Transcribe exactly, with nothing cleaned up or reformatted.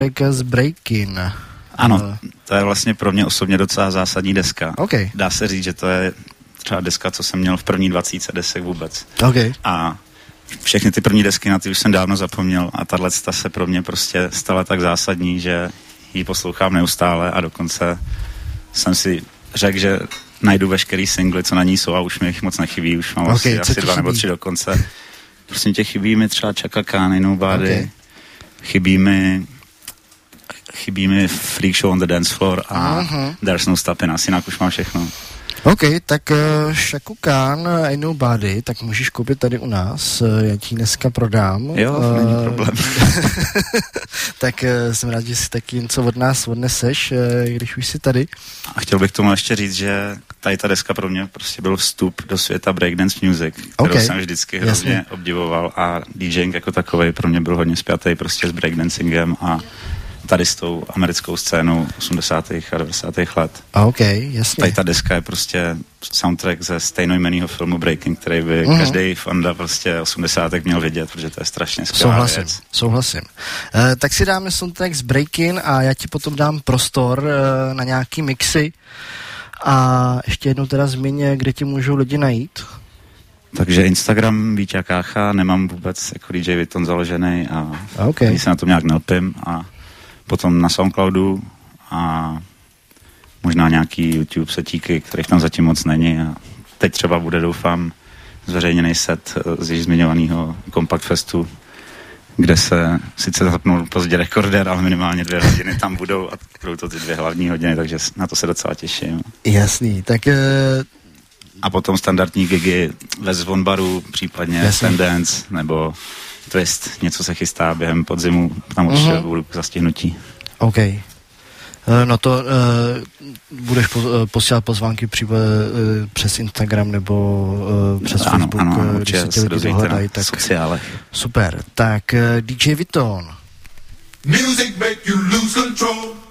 z Breakin. Ano, to je vlastně pro mě osobně docela zásadní deska. Okay. Dá se říct, že to je třeba deska, co jsem měl v první dvacítce desek vůbec. Okay. A všechny ty první desky, na ty už jsem dávno zapomněl a tahle se pro mě prostě stala tak zásadní, že ji poslouchám neustále a dokonce jsem si řekl, že najdu veškerý singly, co na ní jsou a už mi jich moc nechybí, už mám okay, asi, asi dva nebo tři dokonce. Prostě tě chybí mi třeba Chaka Khan, Nobody, okay. chybí mi chybí mi Freak Show on the Dance Floor a uh-huh. There's No Stopping Us, jinak už mám všechno. OK, tak uh, Chaka Khan, Ain't Nobody, tak můžeš koupit tady u nás, uh, já ti dneska prodám. Jo, uh, není problém. Tak uh, jsem rád, že si taky něco od nás odneseš, uh, když už jsi tady. A chtěl bych tomu ještě říct, že tady ta deska pro mě prostě byl vstup do světa breakdance music, kterou okay. jsem vždycky hrozně Jasně. obdivoval a DJing jako takovej pro mě byl hodně spjatý prostě s breakdancingem a tady s tou americkou scénou osmdesátých a devadesátých let. A ok, jasně. Tady ta deska je prostě soundtrack ze stejnojmenného filmu Breaking, který by uh-huh. každý fanda prostě osmdesátek měl vidět, protože to je strašně skvělá Souhlasím, věc. souhlasím. Uh, tak si dáme soundtrack z Breaking a já ti potom dám prostor uh, na nějaký mixy a ještě jednou teda zmíně, kde ti můžou lidi najít. Takže Instagram Víťa Kácha, nemám vůbec jako D J Viton založený a okay. se na tom nějak nelpím a potom na Soundcloudu a možná nějaký YouTube setíky, kterých tam zatím moc není a teď třeba bude, doufám, zveřejněný set z již zmiňovaného Compact Festu, kde se sice zapnul pozdě rekorder, ale minimálně dvě hodiny tam budou a budou to ty dvě hlavní hodiny, takže na to se docela těším. Jasný, tak... Uh... A potom standardní gigy ve Zvonbaru, případně Sundance nebo Twist, něco se chystá během podzimu, tam určitě uh-huh. budu k zastihnutí. OK. Uh, no to uh, budeš po, uh, posílat pozvánky přímo uh, přes Instagram nebo uh, přes ano, Facebook, ano, ano, když se tě lidi dohledají. Tak sociálech. Super. Tak uh, D J Viton. Music make you lose control.